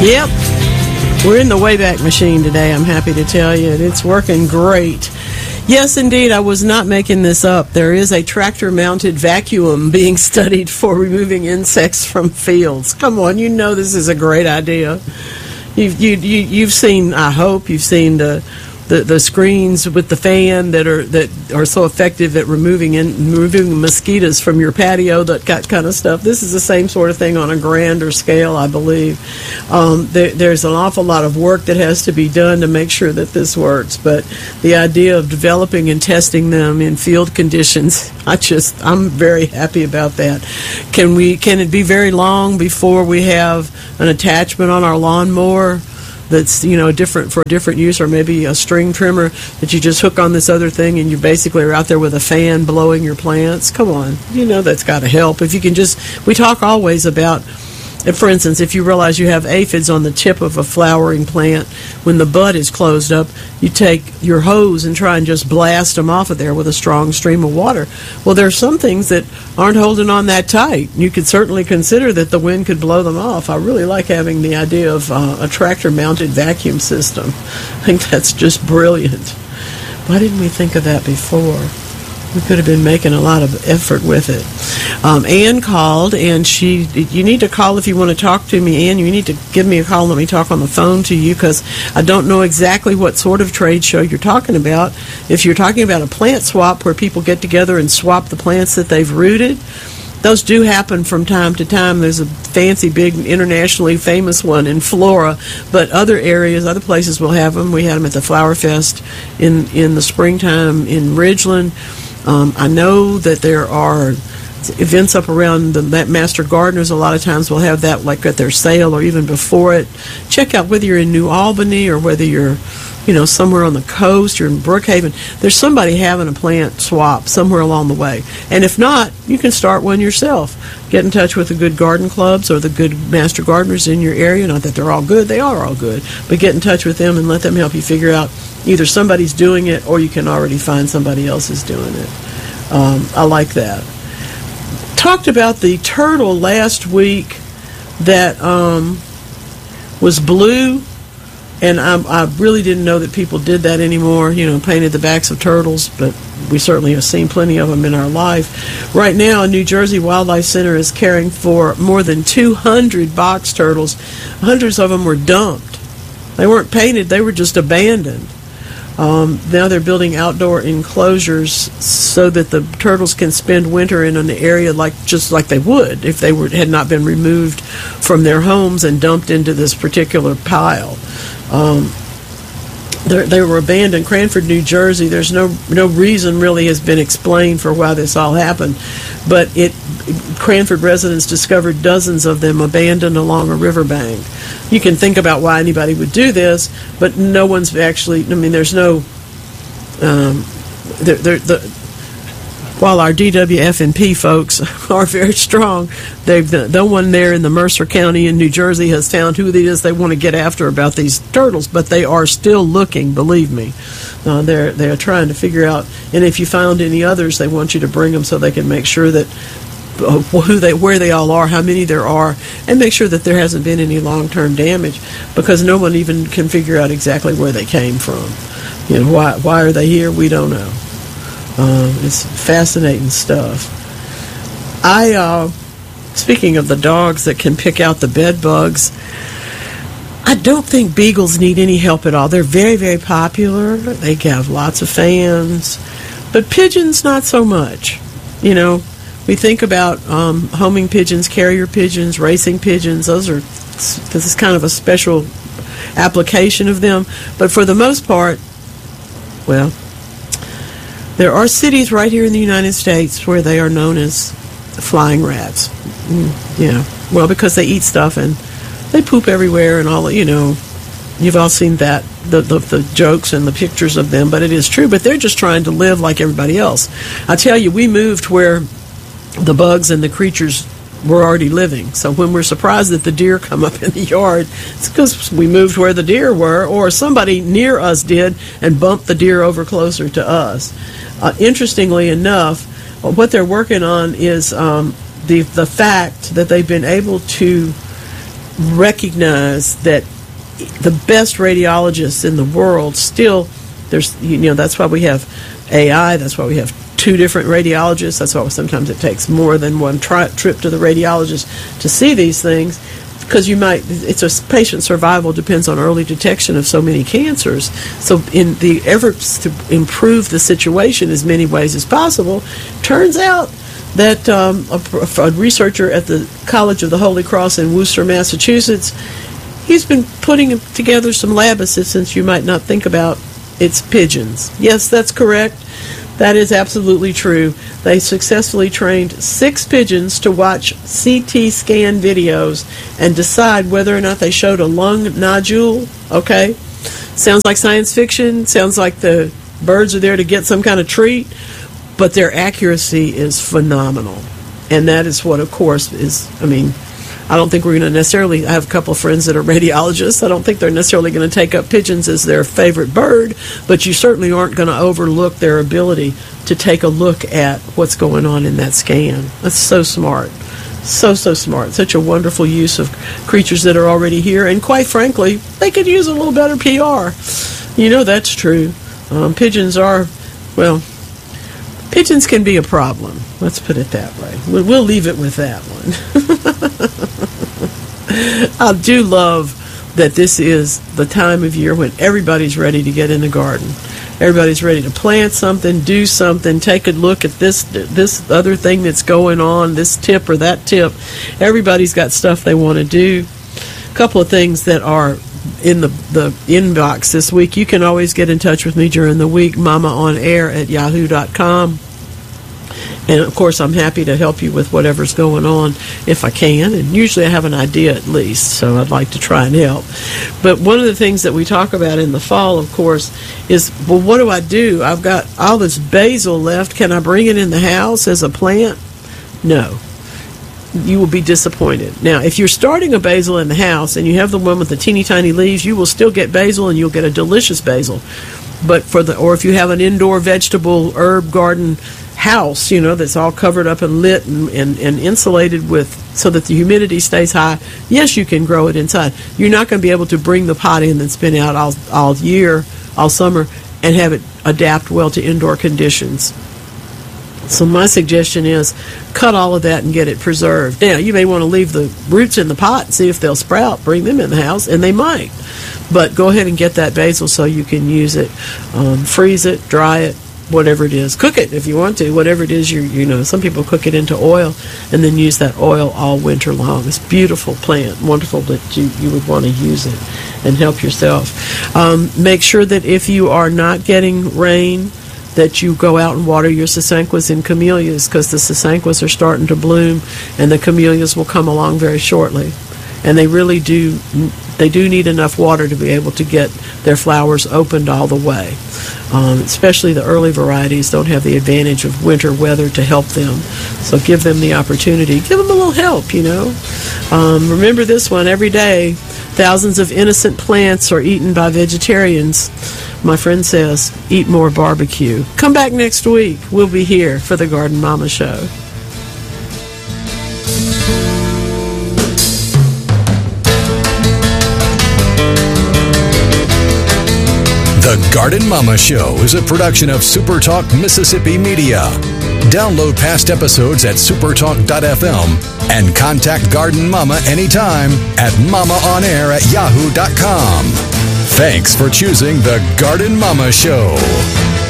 Yep. We're in the Wayback Machine today, I'm happy to tell you. It's working great. Yes, indeed, I was not making this up. There is a tractor-mounted vacuum being studied for removing insects from fields. Come on, you know this is a great idea. You've seen, I hope, you've seen the screens with the fan that are so effective at removing mosquitoes from your patio, that kind of stuff. This is the same sort of thing on a grander scale, I believe. There's an awful lot of work that has to be done to make sure that this works, but the idea of developing and testing them in field conditions, I'm very happy about that. Can it be very long before we have an attachment on our lawnmower that's different for a different use, or maybe a string trimmer that you just hook on this other thing and you basically are out there with a fan blowing your plants? Come on, that's got to help. If you can we talk always about, for instance, if you realize you have aphids on the tip of a flowering plant, when the bud is closed up, you take your hose and try and just blast them off of there with a strong stream of water. Well, there are some things that aren't holding on that tight. You could certainly consider that the wind could blow them off. I really like having the idea of a tractor-mounted vacuum system. I think that's just brilliant. Why didn't we think of that before? We could have been making a lot of effort with it. Ann called, and you need to call if you want to talk to me, Ann. You need to give me a call and let me talk on the phone to you, because I don't know exactly what sort of trade show you're talking about. If you're talking about a plant swap where people get together and swap the plants that they've rooted, those do happen from time to time. There's a fancy, big, internationally famous one in Flora, but other places will have them. We had them at the Flower Fest in the springtime in Ridgeland. I know that there are events up around the Master Gardeners. A lot of times will have that like at their sale or even before it. Check out whether you're in New Albany or whether you're somewhere on the coast, you're in Brookhaven. There's somebody having a plant swap somewhere along the way. And if not, you can start one yourself. Get in touch with the good garden clubs or the good master gardeners in your area. Not that they're all good, they are all good. But get in touch with them and let them help you figure out either somebody's doing it or you can already find somebody else is doing it. I like that. Talked about the turtle last week that was blue. And I really didn't know that people did that anymore, painted the backs of turtles, but we certainly have seen plenty of them in our life. Right now, New Jersey Wildlife Center is caring for more than 200 box turtles. Hundreds of them were dumped. They weren't painted, they were just abandoned. Now they're building outdoor enclosures so that the turtles can spend winter in an area just like they would if they had not been removed from their homes and dumped into this particular pile. They were abandoned. Cranford, New Jersey. There's no reason really has been explained for why this all happened, but Cranford residents discovered dozens of them abandoned along a riverbank. You can think about why anybody would do this, but no one's actually. There's no. While our DWF&P folks are very strong, no one there in the Mercer County in New Jersey has found who it is they want to get after about these turtles, but they are still looking, believe me. They're trying to figure out, and if you found any others, they want you to bring them so they can make sure that where they all are, how many there are, and make sure that there hasn't been any long-term damage, because no one even can figure out exactly where they came from. Why are they here? We don't know. It's fascinating stuff. Speaking of the dogs that can pick out the bed bugs, I don't think beagles need any help at all. They're very, very popular. They have lots of fans. But pigeons, not so much. We think about homing pigeons, carrier pigeons, racing pigeons. This is kind of a special application of them. But for the most part, well, there are cities right here in the United States where they are known as flying rats. Yeah, well, because they eat stuff and they poop everywhere and all. You've all seen that, the jokes and the pictures of them, but it is true. But they're just trying to live like everybody else. I tell you, we moved where the bugs and the creatures were already living. So when we're surprised that the deer come up in the yard, it's because we moved where the deer were, or somebody near us did and bumped the deer over closer to us. Interestingly enough, what they're working on is the fact that they've been able to recognize that the best radiologists in the world still, that's why we have AI, that's why we have 2 different radiologists, that's why sometimes it takes more than one trip to the radiologist to see these things, because it's a patient survival depends on early detection of so many cancers. So in the efforts to improve the situation as many ways as possible, turns out that a researcher at the College of the Holy Cross in Worcester, Massachusetts, he's been putting together some lab assistants you might not think about. It's pigeons. Yes, that's correct. That is absolutely true. They successfully trained 6 pigeons to watch CT scan videos and decide whether or not they showed a lung nodule. Okay? Sounds like science fiction. Sounds like the birds are there to get some kind of treat. But their accuracy is phenomenal. And that is what, of course, I don't think we're going to necessarily, I have a couple of friends that are radiologists. I don't think they're necessarily going to take up pigeons as their favorite bird, but you certainly aren't going to overlook their ability to take a look at what's going on in that scan. That's so smart. So smart. Such a wonderful use of creatures that are already here. And quite frankly, they could use a little better PR. That's true. Pigeons can be a problem. Let's put it that way. We'll leave it with that one. I do love that this is the time of year when everybody's ready to get in the garden. Everybody's ready to plant something, do something, take a look at this other thing that's going on, this tip or that tip. Everybody's got stuff they want to do. A couple of things that are in the inbox this week. You can always get in touch with me during the week, mamaonair@yahoo.com. And, of course, I'm happy to help you with whatever's going on if I can. And usually I have an idea at least, so I'd like to try and help. But one of the things that we talk about in the fall, of course, is, well, what do I do? I've got all this basil left. Can I bring it in the house as a plant? No. You will be disappointed. Now, if you're starting a basil in the house and you have the one with the teeny tiny leaves, you will still get basil and you'll get a delicious basil. But or if you have an indoor vegetable herb garden house, that's all covered up and lit and insulated so that the humidity stays high, yes, you can grow it inside. You're not going to be able to bring the pot in that's been out all year, all summer, and have it adapt well to indoor conditions. So my suggestion is cut all of that and get it preserved. Now, you may want to leave the roots in the pot and see if they'll sprout, bring them in the house, and they might. But go ahead and get that basil so you can use it, freeze it, dry it, whatever it is. Cook it if you want to, whatever it is. Some people cook it into oil and then use that oil all winter long. It's a beautiful plant, wonderful that you would want to use it and help yourself. Make sure that if you are not getting rain, that you go out and water your sasanquas and camellias, because the sasanquas are starting to bloom and the camellias will come along very shortly. And they really do need enough water to be able to get their flowers opened all the way. Especially the early varieties don't have the advantage of winter weather to help them. So give them the opportunity. Give them a little help, Remember this one, every day, thousands of innocent plants are eaten by vegetarians. My friend says, eat more barbecue. Come back next week. We'll be here for the Garden Mama Show. The Garden Mama Show is a production of SuperTalk Mississippi Media. Download past episodes at supertalk.fm and contact Garden Mama anytime at mamaonair@yahoo.com. Thanks for choosing The Garden Mama Show.